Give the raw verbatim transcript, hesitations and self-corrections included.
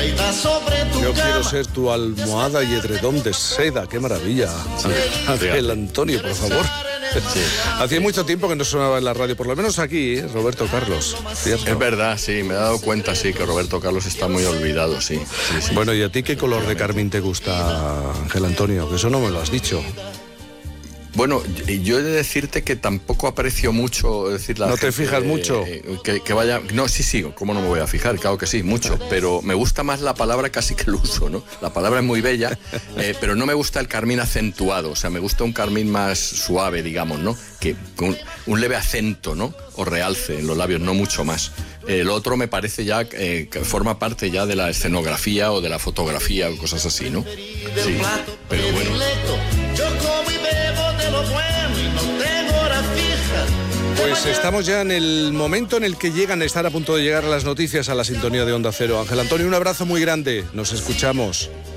Yo quiero ser tu almohada y edredón de seda. ¡Qué maravilla! Sí. Ángel Antonio, por favor. Sí. Hacía mucho tiempo que no sonaba en la radio, por lo menos aquí, ¿eh? Roberto Carlos, ¿cierto? Es verdad, sí, me he dado cuenta, sí, que Roberto Carlos está muy olvidado, sí. sí, sí. Bueno, ¿y a ti qué color de carmín te gusta, Ángel Antonio? Que eso no me lo has dicho. Bueno, yo he de decirte que tampoco aprecio mucho, es decir, la ¿No gente, te fijas mucho? Eh, que, que vaya, no, sí, sí, ¿cómo no me voy a fijar? Claro que sí, mucho, pero me gusta más la palabra casi que el uso, ¿no? La palabra es muy bella, eh, pero no me gusta el carmín acentuado, o sea, me gusta un carmín más suave, digamos, ¿no? Que con un leve acento, ¿no? O realce en los labios, no mucho más. El otro me parece ya eh, que forma parte ya de la escenografía o de la fotografía o cosas así, ¿no? Sí, pero bueno. Pues estamos ya en el momento en el que llegan, están a punto de llegar las noticias a la sintonía de Onda Cero. Ángel Antonio, un abrazo muy grande, nos escuchamos.